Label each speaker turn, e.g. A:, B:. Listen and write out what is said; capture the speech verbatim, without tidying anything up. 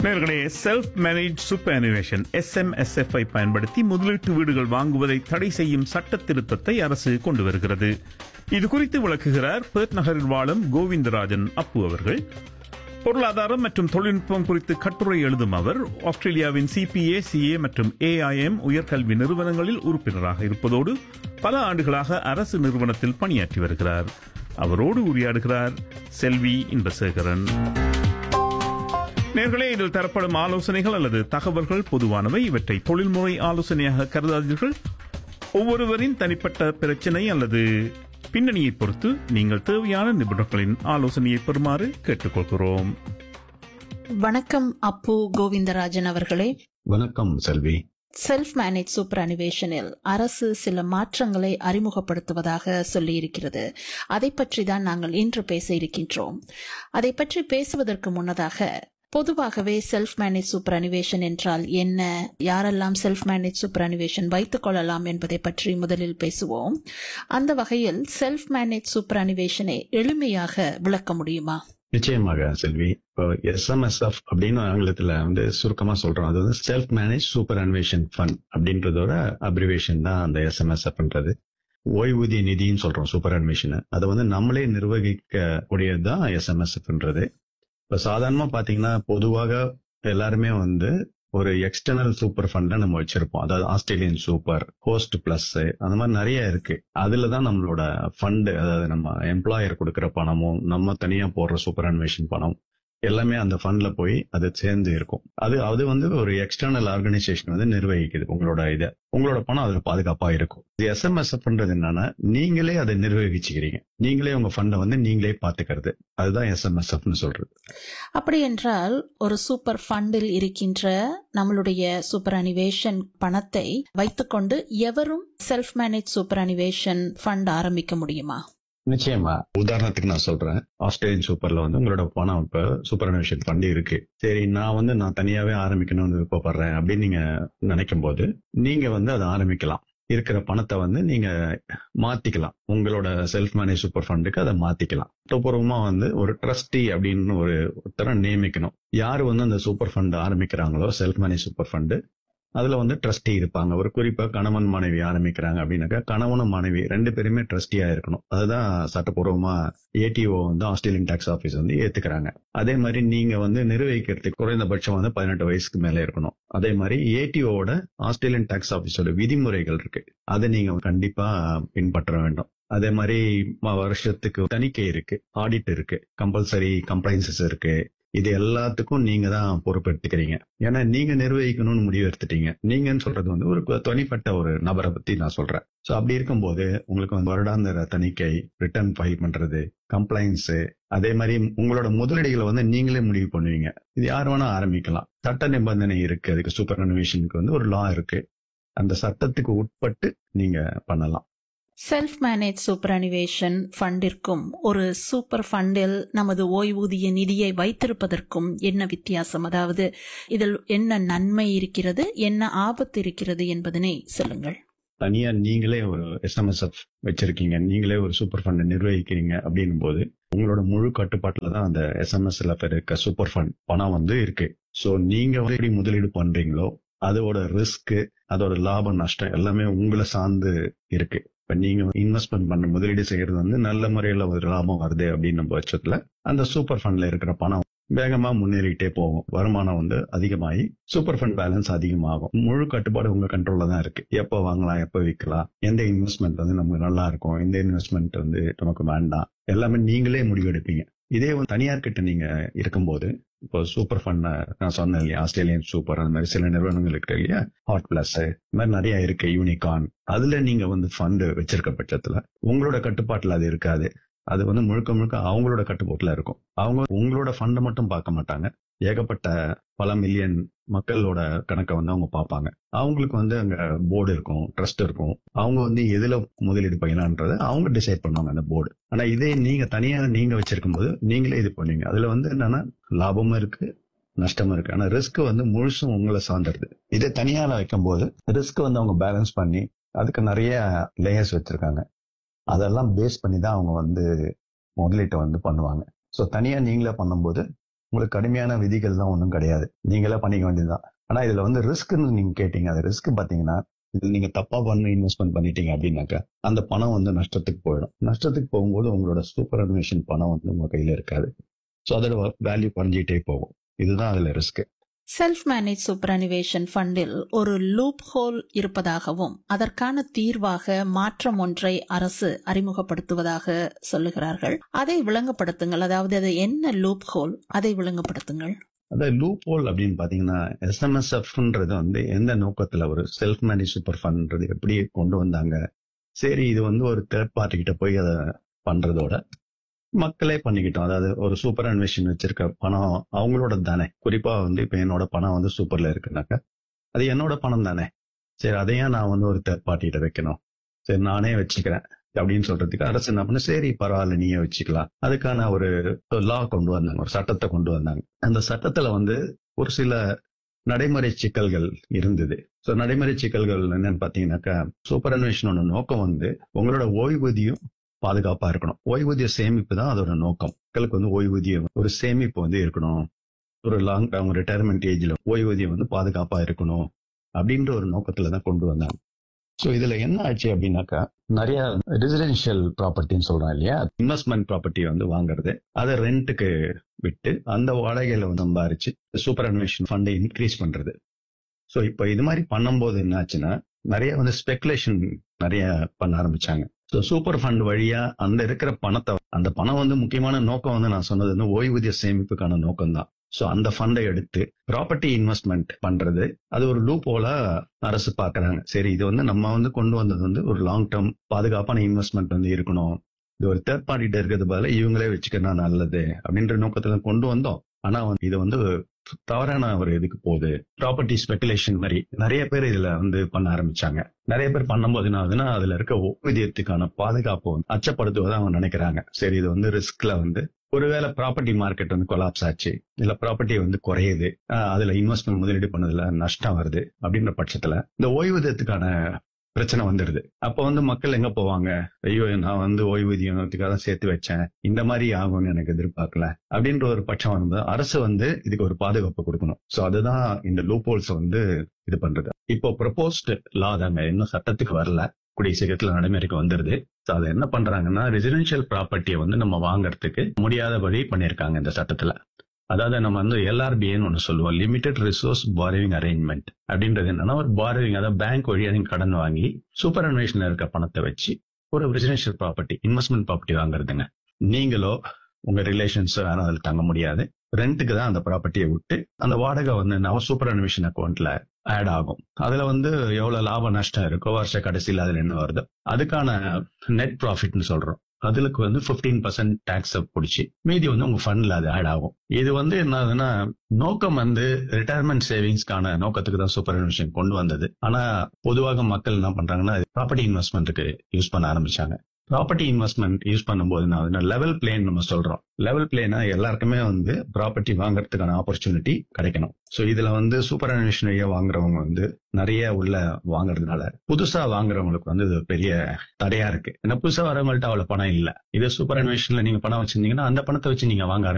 A: நேயர்களே, self manage super அனிவேஷன் S M S F I பயன்படுத்தி முதலீட்டு வீடுகள் வாங்குவதை தடை செய்யும் சட்ட திருத்தத்தை அரசு கொண்டு வருகிறது. இது குறித்து விளக்குகிறார் பெர்த் நகரில் வாழும் கோவிந்தராஜன் அப்பு அவர்கள். பொருளாதாரம் மற்றும் தொழில்நுட்பம் குறித்து கட்டுரை எழுதும் அவர் ஆஸ்திரேலியாவின் சிபிஏ, சிஏ மற்றும் ஏஐஎம் உயர்கல்வி நிறுவனங்களில் உறுப்பினராக இருப்பதோடு பல ஆண்டுகளாக அரசு நிறுவனத்தில் பணியாற்றி வருகிறார். அவரோடு உரையாடுகிறார் செல்வி இன்பசேகரன். நேர்களே, இதில் தரப்படும் ஆலோசனைகள் அல்லது தகவல்கள் பொதுவானவை. இவற்றை தொழில்முறை ஆலோசனையாக கருதாதீர்கள். ஒவ்வொருவரின் தனிப்பட்ட பிரச்சினை அல்லது பின்னணியை பொறுத்து நீங்கள் தேவையான நிபுணர்களின் ஆலோசனையை பெறுமாறு கேட்டுக்கொள்கிறோம்.
B: வணக்கம் அப்பு கோவிந்தராஜன் அவர்களே.
C: வணக்கம் செல்வி.
B: செல்ஃப் மேனேஜ் சூப்பர் அனிவேஷனில் அரசு சில மாற்றங்களை அறிமுகப்படுத்துவதாக சொல்லியிருக்கிறது. அதை பற்றி தான் நாங்கள் இன்று பேச இருக்கின்றோம். அதை பற்றி பேசுவதற்கு முன்னதாக பொதுவாகவே செல்ஃப் மேனேஜ் சூப்பர் அனிவேஷன் என்றால் என்ன, யாரெல்லாம் செல்ஃப் மேனேஜ் சூப்பர் அனிவேஷன் வைத்துக் கொள்ளலாம் என்பதை பற்றி முதலில் பேசுவோம். அந்த வகையில் செல்ஃப் மேனேஜ் சூப்பர் அனிவேஷனை எளிமையாக விளக்க முடியுமா?
C: நிச்சயமாக செல்வி. இப்போ எஸ்எம்எஸ்எஃப் அப்படின்னு ஆங்கிலத்துல வந்து சுருக்கமா சொல்றோம். அது வந்து self manage super அனிவேஷன் fund அப்படின்றதோட abbreviation தான் அந்த எஸ்எம்எஸ்எஃப்ன்றது. ஓய்வூதிய நிதின்னு சொல்றோம் சூப்பர் அனிவேஷன். அதை வந்து நம்மளே நிர்வகிக்க கூடியதுதான் எஸ்எம்எஸ்எஃப்ன்றது. இப்ப சாதாரணமா பாத்தீங்கன்னா பொதுவாக எல்லாருமே வந்து ஒரு எக்ஸ்டர்னல் சூப்பர் ஃபண்ட நம்ம வச்சிருப்போம். அதாவது ஆஸ்திரேலியன் சூப்பர், ஹோஸ்ட் பிளஸ், அந்த மாதிரி நிறைய இருக்கு. அதுலதான் நம்மளோட ஃபண்டு, அதாவது நம்ம எம்ப்ளாயர் கொடுக்கிற பணமும் நம்ம தனியா போடுற சூப்பர் அனிவேஷன் பணம் எல்லாமே அந்த ஃபண்ட்ல போய் அது சேர்ந்து இருக்கும். அது அது வந்து ஒரு எக்ஸ்டர்னல் ஆர்கனைசேஷன் வந்து நிர்வகிக்குது உங்களோட இதை. உங்களோட பணம் அதுல பாதுகாப்பா இருக்கும். எஸ்எம்எஸ்எஃப்ன்றது என்னன்னா நீங்களே அதை நிர்வகிச்சுக்கிறீங்க, நீங்களே உங்க ஃபண்டை வந்து நீங்களே பாத்துக்கிறது. அதுதான் எஸ்எம்எஸ்எஃப்னு சொல்றது.
B: அப்படி என்றால் ஒரு சூப்பர் ஃபண்டில் இருக்கின்ற நம்மளுடைய சூப்பர் அனிவேஷன் பணத்தை வைத்துக்கொண்டு எவரும் செல்ஃப் மேனேஜ் சூப்பர் அனிவேஷன் ஃபண்ட் ஆரம்பிக்க முடியுமா?
C: நிச்சயமா. உதாரணத்துக்கு நான் சொல்றேன், ஆஸ்திரேலியன் சூப்பர்ல வந்து உங்களோட பணம் இப்ப சூப்பர் அனிவேஷன் ஃபண்ட் இருக்கு. சரி, நான் வந்து நான் தனியாவே ஆரம்பிக்கணும்னு விருப்பப்படுறேன் அப்படின்னு நீங்க நினைக்கும் போது நீங்க வந்து அதை ஆரம்பிக்கலாம். இருக்கிற பணத்தை வந்து நீங்க மாத்திக்கலாம். உங்களோட செல்ஃப் மேனேஜ் சூப்பர் ஃபண்டுக்கு அதை மாத்திக்கலாம். பூர்வமா வந்து ஒரு ட்ரஸ்டி அப்படின்னு ஒரு ஒருத்தர நியமிக்கணும். யாரு வந்து அந்த super fund ஆரம்பிக்கிறாங்களோ, self manage super fund, அதுல வந்து ட்ரஸ்டி இருப்பாங்க. ஒரு குறிப்பா கணவன் மனைவி ஆரம்பிக்கிறாங்க அப்படின்னாக்கா கணவனும் மனைவி ரெண்டு பேருமே ட்ரஸ்டியா இருக்கணும். அதுதான் சட்டப்பூர்வமா ஏடிஓ வந்து ஆஸ்திரேலியன் டாக்ஸ் ஆபீஸ் வந்து ஏத்துக்கிறாங்க. அதே மாதிரி நீங்க வந்து நிர்வகிக்கிறதுக்கு குறைந்தபட்சம் வந்து பதினெட்டு வயசுக்கு மேல இருக்கணும். அதே மாதிரி ஏடிஓட ஆஸ்திரேலியன் டாக்ஸ் ஆபீஸோட விதிமுறைகள் இருக்கு, அதை நீங்க கண்டிப்பா பின்பற்ற வேண்டும். அதே மாதிரி வருஷத்துக்கு தணிக்கை இருக்கு, ஆடிட் இருக்கு, கம்பல்சரி கம்ப்ளைன்சஸ் இருக்கு. இது எல்லாத்துக்கும் நீங்க தான் பொறுப்பெடுத்துக்கிறீங்க. ஏன்னா நீங்க நிர்வகிக்கணும்னு முடிவு எடுத்துட்டீங்க. நீங்கன்னு சொல்றது வந்து ஒரு தனிப்பட்ட ஒரு நபரை பத்தி நான் சொல்றேன். சோ அப்படி இருக்கும்போது உங்களுக்கு வந்து வருடாந்திர தணிக்கை, ரிட்டர்ன் ஃபைல் பண்றது, கம்ப்ளைன்ஸ், அதே மாதிரி உங்களோட முதலீடுகளை வந்து நீங்களே முடிவு பண்ணுவீங்க. இது யார் வேணா ஆரம்பிக்கலாம். சட்ட நிபந்தனை இருக்கு. அதுக்கு சூப்பர் அனிவேஷனுக்கு வந்து ஒரு லா இருக்கு. அந்த சட்டத்துக்கு உட்பட்டு நீங்க பண்ணலாம்.
B: செல்ஃப் மேனேஜ் சூப்பர் அனிவேஷன் ஃபண்டிற்கும் ஒரு சூப்பர் ஃபண்டில் நமது ஓய்வூதிய நிதியை வைத்திருப்பதற்கும் என்ன வித்தியாசம்? அதாவது இதில் என்ன நன்மை இருக்கிறது, என்ன ஆபத்து இருக்கிறது என்பதனை சொல்லுங்கள்.
C: தனியா நீங்களே ஒரு எஸ்எம்எஸ்எஃப் வச்சிருக்கீங்க, நீங்களே ஒரு சூப்பர் ஃபண்ட் நிர்வகிக்கிறீங்க அப்படின்னும் போது உங்களோட முழு கட்டுப்பாட்டுல தான் அந்த எஸ்எம்எஸ்ல இருக்க சூப்பர் ஃபண்ட் பணம் வந்து இருக்கு. சோ நீங்க எப்படி முதலீடு பண்றீங்களோ அதோட ரிஸ்க், அதோட லாபம் நஷ்டம் எல்லாமே உங்களை சார்ந்து இருக்கு. இப்ப நீங்க இன்வெஸ்ட்மெண்ட் பண்ண முதலீடு செய்யறது வந்து நல்ல முறையில ஒரு லாபம் வருது அப்படின்னு பட்சத்துல அந்த சூப்பர் ஃபண்ட்ல இருக்கிற பணம் வேகமா முன்னேறிட்டே போகும். வருமானம் வந்து அதிகமாகி சூப்பர் ஃபண்ட் பேலன்ஸ் அதிகமாகும். முழு கட்டுப்பாடு உங்க கண்ட்ரோல்ல தான் இருக்கு. எப்ப வாங்கலாம், எப்ப விற்கலாம், எந்த இன்வெஸ்ட்மெண்ட் வந்து நமக்கு நல்லா இருக்கும், எந்த இன்வெஸ்ட்மெண்ட் வந்து நமக்கு வேண்டாம், எல்லாமே நீங்களே முடிவெடுப்பீங்க. இதே வந்து தனியார் கிட்ட நீங்க இருக்கும்போது, இப்போ சூப்பர் ஃபண்ட் நான் சொன்னேன் இல்லையா, ஆஸ்திரேலியன் சூப்பர், அந்த மாதிரி சில நிறுவனங்கள் இருக்கு இல்லையா, ஹாட் பிளஸ், இந்த மாதிரி நிறைய இருக்கு, யூனிகார்ன், அதுல நீங்க வந்து ஃபண்ட் வச்சிருக்க பட்சத்துல உங்களோட கட்டுப்பாட்டுல அது இருக்காது. அது வந்து முழுக்க முழுக்க அவங்களோட கட்டுப்பாட்டுல இருக்கும். அவங்க உங்களோட ஃபண்டை மட்டும் பார்க்க மாட்டாங்க, ஏகப்பட்ட பல மில்லியன் மக்களோட கணக்கை வந்து அவங்க பார்ப்பாங்க. அவங்களுக்கு வந்து அங்க போர்டு இருக்கும், ட்ரஸ்ட் இருக்கும். அவங்க வந்து எதுல முதலீடு பண்ணலான்றத அவங்க டிசைட் பண்ணுவாங்க அந்த போர்டு. ஆனா இதே நீங்க தனியா நீங்க வச்சிருக்கும் போது நீங்களே இது பண்ணுவீங்க. அதுல வந்து என்னன்னா லாபமும் இருக்கு, நஷ்டமும் இருக்கு. ஆனா ரிஸ்க் வந்து முழுசும் உங்களை சார்ந்துருது. இதே தனியால வைக்கும் போது ரிஸ்க் வந்து அவங்க பேலன்ஸ் பண்ணி அதுக்கு நிறைய லேயர்ஸ் வச்சிருக்காங்க. அதெல்லாம் பேஸ் பண்ணி தான் அவங்க வந்து முதலீட்டை வந்து பண்ணுவாங்க. ஸோ தனியா நீங்களே பண்ணும்போது உங்களுக்கு கடுமையான விதிகள் தான் ஒன்றும் கிடையாது, நீங்களே பண்ணிக்க வேண்டியதுதான். ஆனா இதுல வந்து ரிஸ்க்னு நீங்க கேட்டீங்க. அது ரிஸ்க் பாத்தீங்கன்னா, இதுல நீங்க தப்பா பண்ணி இன்வெஸ்ட்மெண்ட் பண்ணிட்டீங்க அப்படின்னாக்கா அந்த பணம் வந்து நஷ்டத்துக்கு போயிடும். நஷ்டத்துக்கு போகும்போது உங்களோட சூப்பர் அனுவேஷன் பணம் வந்து உங்க கையில இருக்காது. ஸோ அதோட வேல்யூ குறைஞ்சிட்டே போகும். இதுதான் அதுல ரிஸ்க்.
B: செல்ஃப் மேனேஜ் சூப்பரனிவேஷன் ஃபண்டில் ஒரு லூப் ஹோல் இருப்பதாகவும் அதற்கான தீர்வாக மாற்றம் ஒன்றை அரசு அறிமுகப்படுத்துவதாக சொல்லுகிறார்கள். அதை விளங்கப்படுத்துங்கள். அதாவது அது என்ன லூப் ஹோல், அதை விளங்கப்படுத்துங்கள்.
C: அதாவது லூப் ஹோல் அப்படின்னு பாத்தீங்கன்னா, எஸ்எம்எஸ்எஃப்ன்றது வந்து எந்த நோக்கத்துல ஒரு செல்ஃப் மேனேஜ் சூப்பர் ஃபண்ட்ன்றது எப்படி கொண்டு வந்தாங்க. சரி, இது வந்து ஒரு தேர்ட் பார்ட்டி கிட்ட போய் அதை பண்றதோட மக்களே பண்ணிக்கிட்டோம். அதாவது ஒரு சூப்பர் அன்வேஷன் வச்சிருக்க பணம் அவங்களோட தானே. குறிப்பா வந்து இப்ப என்னோட பணம் வந்து சூப்பர்ல இருக்குனாக்கா அது என்னோட பணம் தானே. சரி, அதையா நான் வந்து ஒரு தேர்ட் பார்ட்டிகிட்ட வைக்கணும், சரி நானே வச்சுக்கிறேன் அப்படின்னு சொல்றதுக்கு அரசு என்ன பண்ண, சரி பரவாயில்ல நீயே வச்சுக்கலாம். அதுக்கான ஒரு லா கொண்டு வந்தாங்க, ஒரு சட்டத்தை கொண்டு வந்தாங்க. அந்த சட்டத்துல வந்து ஒரு சில நடைமுறை சிக்கல்கள் இருந்தது. ஸோ நடைமுறை சிக்கல்கள் என்னன்னு பாத்தீங்கன்னாக்கா, சூப்பர் அன்வேஷனோட நோக்கம் வந்து உங்களோட ஓய்வூதியம் பாதுகாப்பா இருக்கணும். ஓய்வூதிய சேமிப்பு தான் அதோட நோக்கம். மக்களுக்கு வந்து ஓய்வூதியம் ஒரு சேமிப்பு வந்து இருக்கணும், ஒரு லாங் டேர்ம் ரிட்டையர்மெண்ட் ஏஜ்ல ஓய்வூதியம் வந்து பாதுகாப்பா இருக்கணும் அப்படின்ற ஒரு நோக்கத்துல தான் கொண்டு வந்தாங்க. ஸோ இதுல என்ன ஆச்சு அப்படின்னாக்கா, நிறைய ரெசிடென்ஷியல் ப்ராப்பர்ட்டின்னு சொல்றோம் இல்லையா, இன்வெஸ்ட்மெண்ட் ப்ராப்பர்ட்டி வந்து வாங்குறது, அதை ரெண்ட்டுக்கு விட்டு அந்த வாடகையில வந்து சம்பாரிச்சு சூப்பர் அன்வேஷன் ஃபண்டை இன்க்ரீஸ் பண்றது. ஸோ இப்போ இது மாதிரி பண்ணும்போது என்ன ஆச்சுன்னா, நிறைய வந்து ஸ்பெகுலேஷன் நிறைய பண்ண ஆரம்பிச்சாங்க. ஸோ சூப்பர் ஃபண்ட் வழியா அந்த இருக்கிற பணத்தை, அந்த பணம் வந்து முக்கியமான நோக்கம் வந்து நான் சொன்னது வந்து ஓய்வூதிய சேமிப்புக்கான நோக்கம் தான். ஸோ அந்த ஃபண்டை எடுத்து ப்ராப்பர்ட்டி இன்வெஸ்ட்மெண்ட் பண்றது, அது ஒரு லூப் ஹோலா அரசு பாக்குறாங்க. சரி, இது வந்து நம்ம வந்து கொண்டு வந்தது வந்து ஒரு லாங் டேர்ம் பாதுகாப்பான இன்வெஸ்ட்மெண்ட் வந்து இருக்கணும், இது ஒரு தேர்ட் பார்ட்டிகிட்ட இருக்கிறது பதிலாக இவங்களே வச்சுக்கிறனா நல்லது அப்படின்ற நோக்கத்துல கொண்டு வந்தோம். ஆனா இது வந்து தவறான ஒரு இதுக்கு போகுது. ப்ராப்பர்ட்டி ஸ்பெகுலேஷன் மாதிரி நிறைய பேர் இதுல வந்து பண்ண ஆரம்பிச்சாங்க. நிறைய பேர் பண்ணும்போது என்ன ஆகுதுன்னா, அதுல இருக்க ஓய்வூதியத்துக்கான பாதுகாப்பு அச்சப்படுத்துவதை அவங்க நினைக்கிறாங்க. சரி, இது வந்து ரிஸ்க்ல வந்து ஒருவேளை ப்ராப்பர்ட்டி மார்க்கெட் வந்து கொலாப்ஸ் ஆச்சு, இல்ல ப்ராப்பர்ட்டி வந்து குறையுது, அதுல இன்வெஸ்ட்மெண்ட் முதலீடு பண்ணதுல நஷ்டம் வருது அப்படின்ற பட்சத்துல இந்த ஓய்வூதியத்துக்கான பிரச்சனை வந்துடுது. அப்ப வந்து மக்கள் எங்க போவாங்க, ஐயோ நான் வந்து ஓய்வூதியத்துக்காக சேர்த்து வச்சேன், இந்த மாதிரி ஆகும்னு எனக்கு எதிர்பார்க்கல அப்படின்ற ஒரு பட்சம் வரும்போது அரசு வந்து இதுக்கு ஒரு பாதுகாப்பு கொடுக்கணும். சோ அதுதான் இந்த லூப் ஹோல்ஸ் வந்து இது பண்றது. இப்போ ப்ரொபோஸ்ட் லா தாங்க, இன்னும் சட்டத்துக்கு வரல, கூடிய சீக்கிரத்துல நடைமுறைக்கு வந்துருது. ஸோ அதை என்ன பண்றாங்கன்னா, ரெசிடென்ஷியல் ப்ராப்பர்ட்டியை வந்து நம்ம வாங்கறதுக்கு முடியாதபடி பண்ணியிருக்காங்க இந்த சட்டத்துல. அதாவது நம்ம வந்து எல்ஆர்பிஏன்னு ஒன்று சொல்லுவோம், லிமிடெட் ரிசோர்ஸ் பாரோவிங் அரேஞ்ச்மெண்ட். அப்படின்றது என்னன்னா, ஒரு பாரோவிங், அதாவது பேங்க் வழியா நீங்க கடன் வாங்கி சூப்பர் அன்வேஷன்ல இருக்க பணத்தை வச்சு ஒரு ரெசிடென்ஷியல் ப்ராப்பர்ட்டி, இன்வெஸ்ட்மெண்ட் ப்ராப்பர்ட்டி வாங்குறதுங்க. நீங்களோ உங்க ரிலேஷன்ஸ் வேணும் அதில் தங்க முடியாது, ரெண்ட்டுக்கு தான் அந்த ப்ராப்பர்ட்டியை விட்டு அந்த வாடகை வந்து நம்ம சூப்பர் அன்வேஷன் அக்கௌண்ட்ல ஆட் ஆகும். அதுல வந்து எவ்வளவு லாப நஷ்டம் இருக்கோ வருஷ கடைசியில் அதுல என்ன வருதோ அதுக்கான நெட் ப்ராஃபிட்னு சொல்றோம், அதுக்கு வந்து பிப்டீன் பர்சன்ட் டாக்ஸ் பிடிச்சி மீதி வந்து உங்க ஃபண்ட்ல அது ஆட் ஆகும். இது வந்து என்னதுன்னா, நோக்கம் வந்து ரிட்டையர்மெண்ட் சேவிங்ஸ்க்கான நோக்கத்துக்கு தான் சூப்பர் அன்வேஷன் கொண்டு வந்தது. ஆனா பொதுவாக மக்கள் என்ன பண்றாங்கன்னா, ப்ராப்பர்ட்டி இன்வெஸ்ட்மெண்ட்டுக்கு யூஸ் பண்ண ஆரம்பிச்சாங்க. ப்ராப்பர்ட்டி இன்வெஸ்ட்மெண்ட் யூஸ் பண்ணும்போது லெவல் பிளேன் நம்ம சொல்றோம். லெவல் பிளேனா எல்லாருக்குமே வந்து ப்ராப்பர்ட்டி வாங்குறதுக்கான ஆப்பர்ச்சுனிட்டி கிடைக்கணும். சோ இதுல வந்து சூப்பர் அன்வேஷன் வாங்குறவங்க வந்து நிறைய உள்ள வாங்குறதுனால புதுசா வாங்குறவங்களுக்கு வந்து இது பெரிய தடையா இருக்கு. ஏன்னா புதுசா வரவங்கள்ட்ட அவ்வளவு பணம் இல்ல. இதே சூப்பர் அன்வேஷன்ல நீங்க பணம் வச்சிருந்தீங்கன்னா அந்த பணத்தை வச்சு நீங்க வாங்க